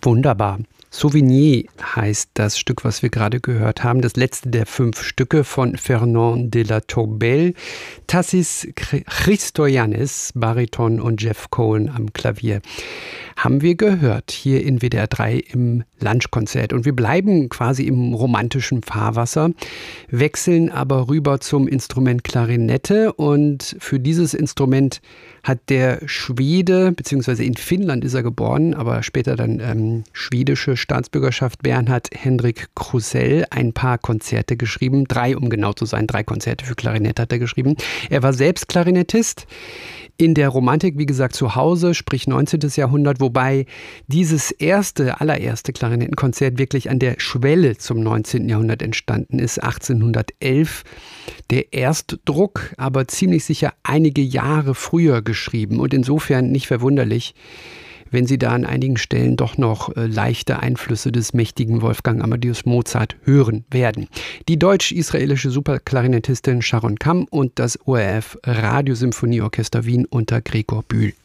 Wunderbar. Souvenir heißt das Stück, was wir gerade gehört haben. Das letzte der 5 Stücke von Fernand de la Torbelle. Tassis Christoyannis, Bariton und Jeff Cohen am Klavier. Haben wir gehört hier in WDR 3 im Lunchkonzert. Und wir bleiben quasi im romantischen Fahrwasser, wechseln aber rüber zum Instrument Klarinette. Und für dieses Instrument hat der Schwede, beziehungsweise in Finnland ist er geboren, aber später dann schwedische Staatsbürgerschaft, Bernhard Henrik Krusell, ein paar Konzerte geschrieben. 3, um genau zu sein, 3 Konzerte für Klarinette hat er geschrieben. Er war selbst Klarinettist. In der Romantik, wie gesagt, zu Hause, sprich 19. Jahrhundert, wobei dieses allererste Klarinettenkonzert wirklich an der Schwelle zum 19. Jahrhundert entstanden ist, 1811. Der Erstdruck, aber ziemlich sicher einige Jahre früher geschrieben und insofern nicht verwunderlich, wenn Sie da an einigen Stellen doch noch leichte Einflüsse des mächtigen Wolfgang Amadeus Mozart hören werden. Die deutsch-israelische Superklarinettistin Sharon Kamm und das ORF Radiosymphonieorchester Wien unter Gregor Bühl.